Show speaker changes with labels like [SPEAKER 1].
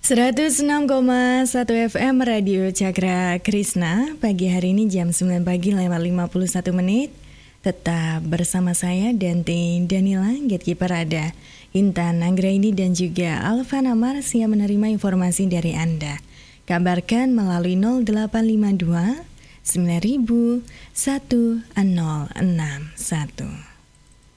[SPEAKER 1] 106,1 FM Radio Cakra Krisna. Pagi hari ini jam 9 pagi lewat 51 menit. Tetap bersama saya Dante Danila, gatekeeper ada Intan Anggraini dan juga Alvana Mars yang menerima informasi dari Anda. Kabarkan melalui 0852 9000 1061.